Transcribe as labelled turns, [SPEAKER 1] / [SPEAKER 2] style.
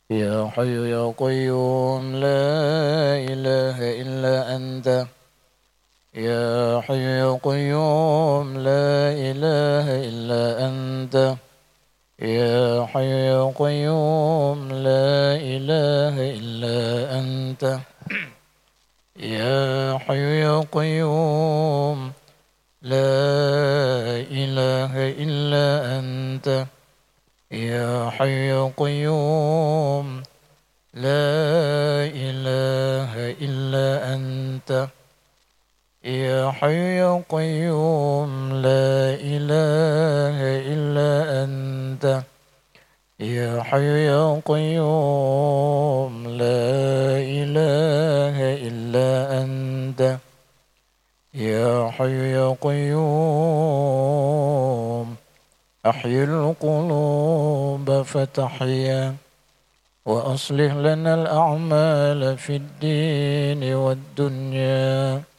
[SPEAKER 1] يا حي يا قيوم لا إله إلا أنت. يا حي يا قيوم لا إله إلا أنت. يا حي يا قيوم لا إله إلا أنت. يا حي يا قيوم لا إله إلا أنت. يا حي يا قيوم لا إله إلا أنت. يا حي يا قيوم لا إله إلا أنت. يا حي يا قيوم لا إله إلا أنت. يا حي يا قيوم أحيي القلوب فتحيا وأصلح لنا الأعمال في الدين والدنيا